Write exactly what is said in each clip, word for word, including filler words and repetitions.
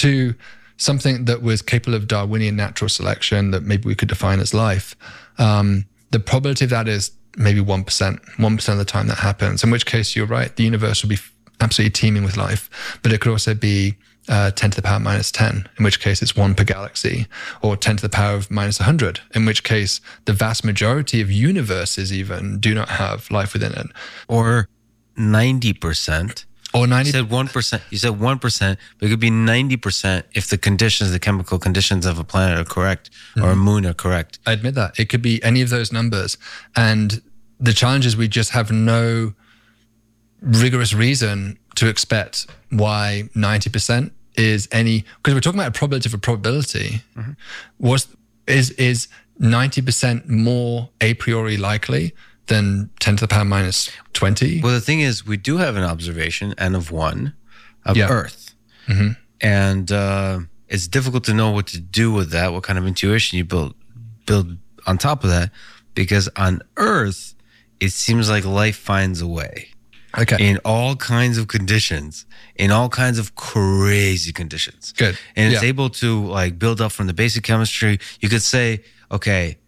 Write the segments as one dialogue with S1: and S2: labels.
S1: to something that was capable of Darwinian natural selection that maybe we could define as life, um, the probability of that is maybe one percent, one percent of the time that happens, in which case you're right, the universe will be absolutely teeming with life. But it could also be uh, ten to the power minus ten, in which case it's one per galaxy, or ten to the power of minus one hundred, in which case the vast majority of universes even do not have life within it.
S2: Or ninety percent.
S1: Or ninety.
S2: You said one percent. You said one percent, but it could be ninety percent if the conditions, the chemical conditions of a planet are correct, mm-hmm. or a moon are correct.
S1: I admit that. It could be any of those numbers. And the challenge is we just have no rigorous reason to expect why ninety percent is any, because we're talking about a probability for probability. Mm-hmm. Was, is, is ninety percent more a priori likely than ten to the power minus twenty?
S2: Well, the thing is, we do have an observation, N of one, of
S1: yeah.
S2: Earth. Mm-hmm. And uh, it's difficult to know what to do with that, what kind of intuition you build, build on top of that, because on Earth, it seems like life finds a way.
S1: Okay.
S2: In all kinds of conditions, in all kinds of crazy conditions.
S1: Good.
S2: And it's
S1: yeah.
S2: able to like build up from the basic chemistry. You could say, okay,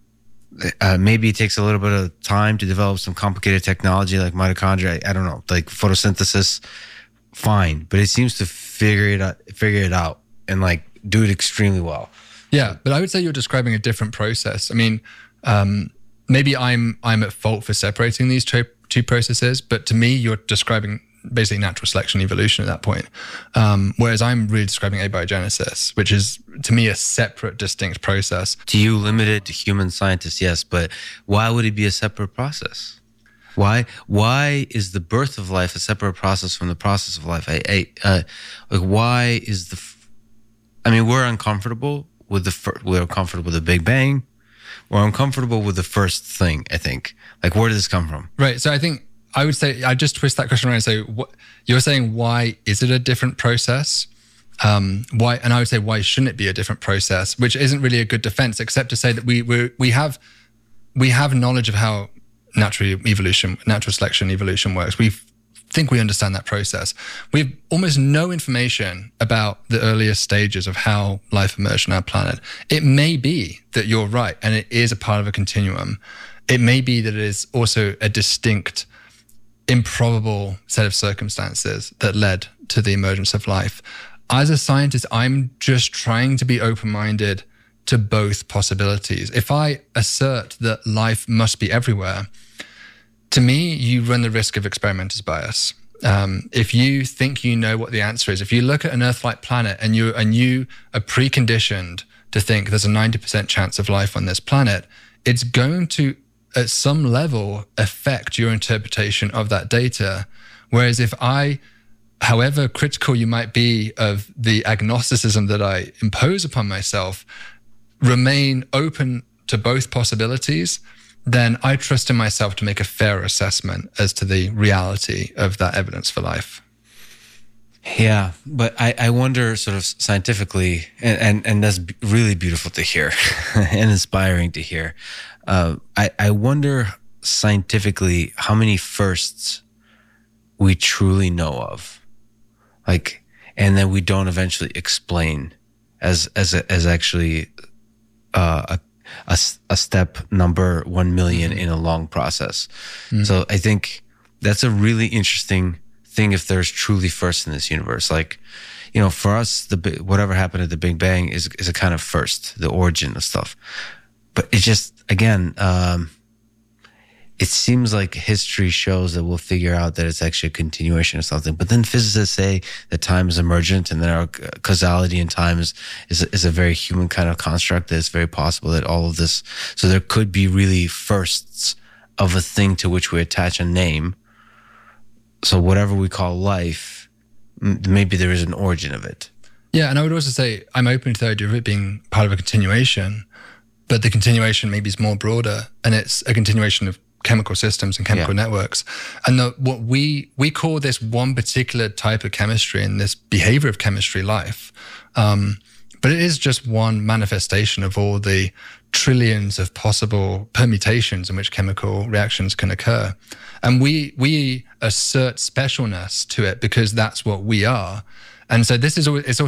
S2: Uh, maybe it takes a little bit of time to develop some complicated technology like mitochondria. I, I don't know, like photosynthesis. Fine, but it seems to figure it out, figure it out, and like do it extremely well.
S1: Yeah, but I would say you're describing a different process. I mean, um, maybe I'm I'm at fault for separating these two two processes, but to me, you're describing basically natural selection, evolution at that point. Um, whereas I'm really describing abiogenesis, which is to me a separate, distinct process.
S2: To you, limited to human scientists, yes, but why would it be a separate process? Why why is the birth of life a separate process from the process of life? I, I uh, like why is the? F- I mean, we're uncomfortable with the fir- we're uncomfortable with the Big Bang. We're uncomfortable with the first thing. I think. Like, where did this come from?
S1: Right. So I think. I would say, I just twist that question around and say, what, you're saying, why is it a different process? Um, why? And I would say, why shouldn't it be a different process? Which isn't really a good defense, except to say that we we we have we have knowledge of how natural evolution, natural selection, evolution works. We think we understand that process. We have almost no information about the earliest stages of how life emerged on our planet. It may be that you're right, and it is a part of a continuum. It may be that it is also a distinct, improbable set of circumstances that led to the emergence of life. As a scientist, I'm just trying to be open-minded to both possibilities. If I assert that life must be everywhere, to me, you run the risk of experimenter's bias. Um, if you think you know what the answer is, if you look at an Earth-like planet and you and you are preconditioned to think there's a ninety percent chance of life on this planet, it's going to at some level affect your interpretation of that data. Whereas if I, however critical you might be of the agnosticism that I impose upon myself, remain open to both possibilities, then I trust in myself to make a fair assessment as to the reality of that evidence for life.
S2: Yeah, but I, I wonder sort of scientifically, and, and, and that's really beautiful to hear and inspiring to hear. Uh, I, I wonder scientifically how many firsts we truly know of, like, and then we don't eventually explain as as a, as actually uh, a, a a step number one million mm-hmm. in a long process. Mm-hmm. So I think that's a really interesting thing if there's truly first in this universe. Like, you know, for us, the whatever happened at the Big Bang is is a kind of first, the origin of stuff. But it just, again, um, it seems like history shows that we'll figure out that it's actually a continuation of something. But then physicists say that time is emergent and that our causality in time is, is, is a very human kind of construct, that it's very possible that all of this, so there could be really firsts of a thing to which we attach a name. So whatever we call life, maybe there is an origin of it.
S1: Yeah, and I would also say I'm open to the idea of it being part of a continuation, but the continuation maybe is more broader, and it's a continuation of chemical systems and chemical yeah. networks. And the, what we we call this one particular type of chemistry and this behavior of chemistry life, um, but it is just one manifestation of all the trillions of possible permutations in which chemical reactions can occur. And we we assert specialness to it because that's what we are. And so this is always, it's